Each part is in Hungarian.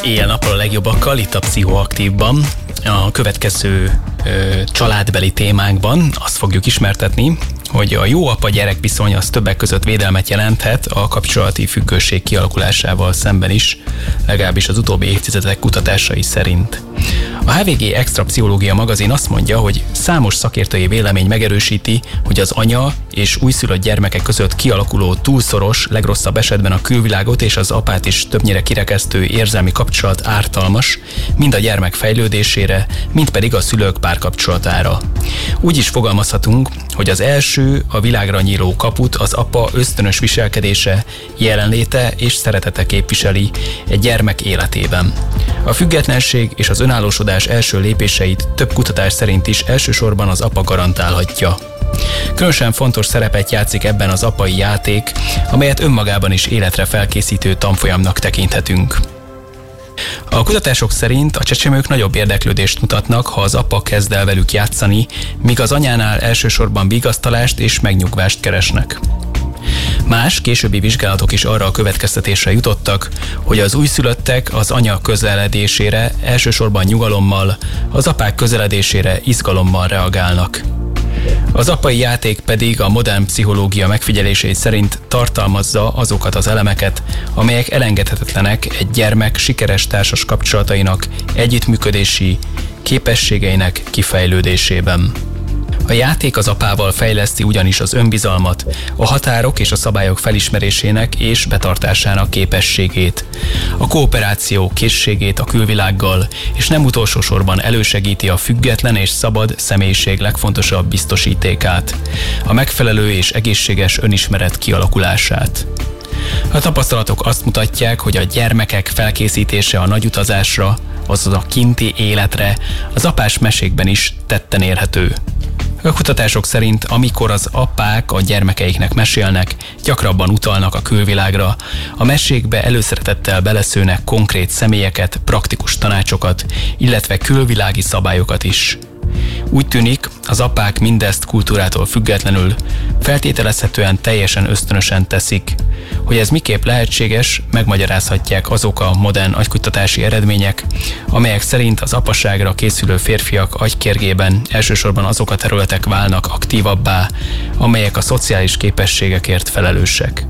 Éjjel-nappal a legjobbakkal, itt a Pszichoaktívban. A következő családbeli témánkban azt fogjuk ismertetni, hogy a jó apa-gyerek viszony az többek között védelmet jelenthet a kapcsolati függőség kialakulásával szemben is, legalábbis az utóbbi évtizedek kutatásai szerint. A HVG Extra Pszichológia magazin azt mondja, hogy számos szakértői vélemény megerősíti, hogy az anya és újszülött gyermekek között kialakuló túlszoros, legrosszabb esetben a külvilágot és az apát is többnyire kirekesztő érzelmi kapcsolat ártalmas, mind a gyermek fejlődésére, mind pedig a szülők párkapcsolatára. Úgy is fogalmazhatunk, hogy az első, a világra nyíló kaput az apa ösztönös viselkedése, jelenléte és szeretete képviseli egy gyermek életében. A függetlenség és az önállósodás első lépéseit több kutatás szerint is elsősorban az apa garantálhatja. Különösen fontos szerepet játszik ebben az apai játék, amelyet önmagában is életre felkészítő tanfolyamnak tekinthetünk. A kutatások szerint a csecsemők nagyobb érdeklődést mutatnak, ha az apa kezd el velük játszani, míg az anyánál elsősorban vigasztalást és megnyugvást keresnek. Más későbbi vizsgálatok is arra a következtetésre jutottak, hogy az újszülöttek az anya közeledésére elsősorban nyugalommal, az apák közeledésére izgalommal reagálnak. Az apai játék pedig a modern pszichológia megfigyelései szerint tartalmazza azokat az elemeket, amelyek elengedhetetlenek egy gyermek sikeres társas kapcsolatainak, együttműködési képességeinek kifejlődésében. A játék az apával fejleszti ugyanis az önbizalmat, a határok és a szabályok felismerésének és betartásának képességét, a kooperáció készségét a külvilággal, és nem utolsó sorban elősegíti a független és szabad személyiség legfontosabb biztosítékát, a megfelelő és egészséges önismeret kialakulását. A tapasztalatok azt mutatják, hogy a gyermekek felkészítése a nagy utazásra, azaz a kinti életre az apás mesékben is tetten érhető. A kutatások szerint, amikor az apák a gyermekeiknek mesélnek, gyakrabban utalnak a külvilágra, a mesékbe előszeretettel beleszőnek konkrét személyeket, praktikus tanácsokat, illetve külvilági szabályokat is. Úgy tűnik, az apák mindezt kultúrától függetlenül, feltételezhetően teljesen ösztönösen teszik. Hogy ez miképp lehetséges, megmagyarázhatják azok a modern agykutatási eredmények, amelyek szerint az apaságra készülő férfiak agykérgében elsősorban azok a területek válnak aktívabbá, amelyek a szociális képességekért felelősek.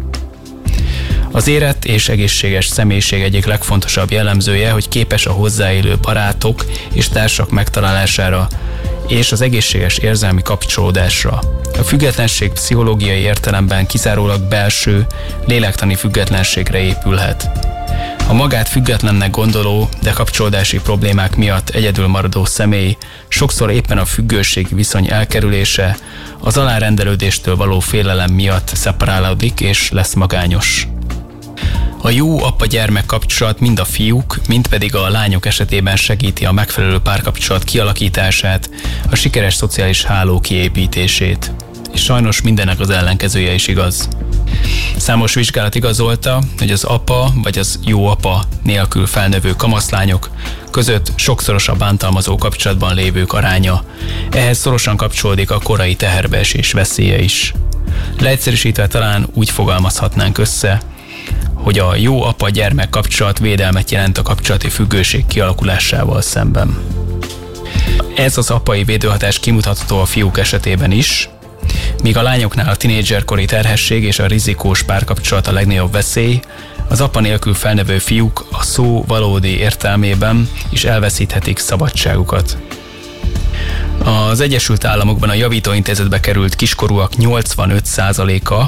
Az érett és egészséges személyiség egyik legfontosabb jellemzője, hogy képes a hozzáélő barátok és társak megtalálására és az egészséges érzelmi kapcsolódásra. A függetlenség pszichológiai értelemben kizárólag belső, lélektani függetlenségre épülhet. A magát függetlennek gondoló, de kapcsolódási problémák miatt egyedül maradó személy sokszor éppen a függőségi viszony elkerülése, az alárendelődéstől való félelem miatt szeparálódik és lesz magányos. A jó apa-gyermek kapcsolat mind a fiúk, mind pedig a lányok esetében segíti a megfelelő párkapcsolat kialakítását, a sikeres szociális háló kiépítését. És sajnos mindennek az ellenkezője is igaz. Számos vizsgálat igazolta, hogy az apa vagy az jó apa nélkül felnövő kamaszlányok között sokszoros a bántalmazó kapcsolatban lévők aránya. Ehhez szorosan kapcsolódik a korai teherbeesés veszélye is. Leegyszerűsítve talán úgy fogalmazhatnánk össze, hogy a jó apa-gyermek kapcsolat védelmet jelent a kapcsolati függőség kialakulásával szemben. Ez az apai védőhatás kimutatható a fiúk esetében is, míg a lányoknál a tinédzserkori terhesség és a rizikós párkapcsolat a legnagyobb veszély, az apa nélkül felnövő fiúk a szó valódi értelmében is elveszíthetik szabadságukat. Az Egyesült Államokban a javítóintézetbe került kiskorúak 85%-a,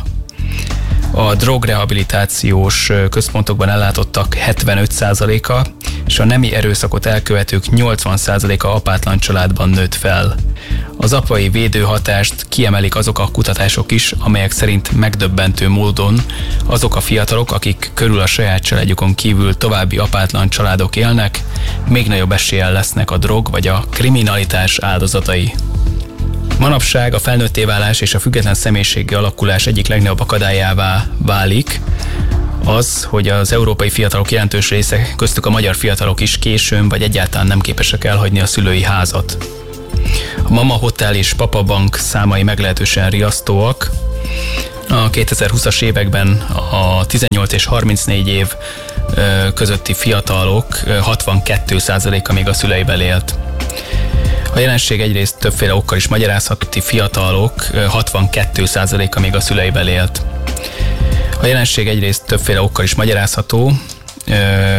a drogrehabilitációs központokban ellátottak 75%-a, és a nemi erőszakot elkövetők 80%-a apátlan családban nőtt fel. Az apai védőhatást kiemelik azok a kutatások is, amelyek szerint megdöbbentő módon azok a fiatalok, akik körül a saját családjukon kívül további apátlan családok élnek, még nagyobb eséllyel lesznek a drog vagy a kriminalitás áldozatai. Manapság a felnőtté válás és a független személyiségi alakulás egyik legnagyobb akadályává válik az, hogy az európai fiatalok jelentős része, köztük a magyar fiatalok is későn vagy egyáltalán nem képesek elhagyni a szülői házat. A Mama Hotel és Papa Bank számai meglehetősen riasztóak. A 2020-as években a 18 és 34 év közötti fiatalok 62%-a még a szüleivel élt. A jelenség egyrészt többféle okkal is magyarázható, fiatalok 62%-a még a szüleivel élt. A jelenség egyrészt többféle okkal is magyarázható,